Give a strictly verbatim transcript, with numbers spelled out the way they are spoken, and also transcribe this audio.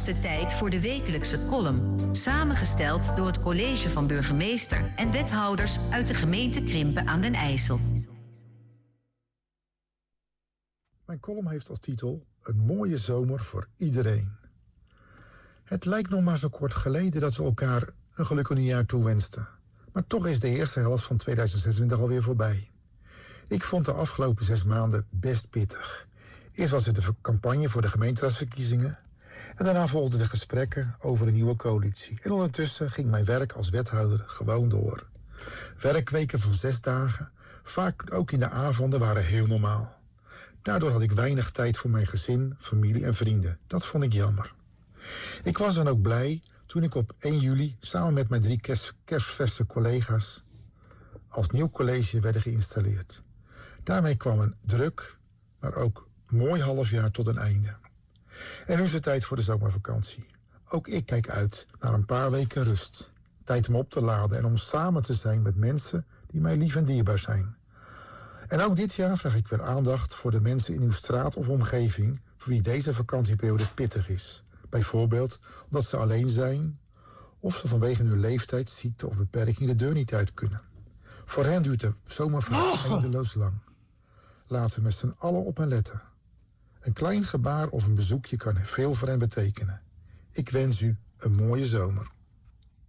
hoogste tijd voor de wekelijkse column, samengesteld door het college van burgemeester en wethouders uit de gemeente Krimpen aan den IJssel. Mijn column heeft als titel Een mooie zomer voor iedereen. Het lijkt nog maar zo kort geleden dat we elkaar een gelukkig nieuwjaar toewensten. Maar toch is de eerste helft van tweeduizend zesentwintig alweer voorbij. Ik vond de afgelopen zes maanden best pittig. Eerst was er de campagne voor de gemeenteraadsverkiezingen. En daarna volgden de gesprekken over een nieuwe coalitie. En ondertussen ging mijn werk als wethouder gewoon door. Werkweken van zes dagen, vaak ook in de avonden, waren heel normaal. Daardoor had ik weinig tijd voor mijn gezin, familie en vrienden. Dat vond ik jammer. Ik was dan ook blij toen ik op één juli samen met mijn drie kerst, kerstverse collega's als nieuw college werden geïnstalleerd. Daarmee kwam een druk, maar ook mooi halfjaar tot een einde. En nu is het tijd voor de zomervakantie. Ook ik kijk uit naar een paar weken rust. Tijd om op te laden en om samen te zijn met mensen die mij lief en dierbaar zijn. En ook dit jaar vraag ik weer aandacht voor de mensen in uw straat of omgeving voor wie deze vakantieperiode pittig is. Bijvoorbeeld omdat ze alleen zijn of ze vanwege hun leeftijd, ziekte of beperking de deur niet uit kunnen. Voor hen duurt de zomervakantie eindeloos lang. Laten we met z'n allen op hen letten. Een klein gebaar of een bezoekje kan veel voor hen betekenen. Ik wens u een mooie zomer.